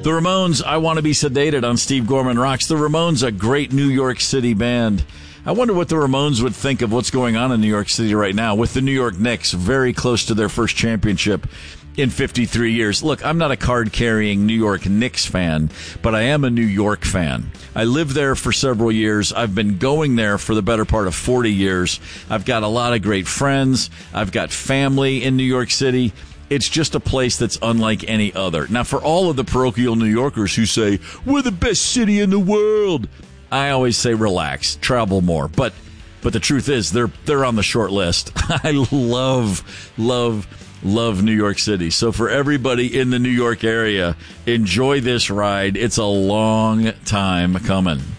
The Ramones, I Want to Be Sedated on Steve Gorman Rocks. The Ramones, a great New York City band. I wonder what the Ramones would think of what's going on in New York City right now with the New York Knicks very close to their first championship in 53 years. Look, I'm not a card-carrying New York Knicks fan, but I am a New York fan. I lived there for several years. I've been going there for the better part of 40 years. I've got a lot of great friends. I've got family in New York City. It's just a place that's unlike any other. Now, for all of the parochial New Yorkers who say, we're the best city in the world, I always say relax, travel more. But the truth is, they're on the short list. I love New York City. So for everybody in the New York area, enjoy this ride. It's a long time coming.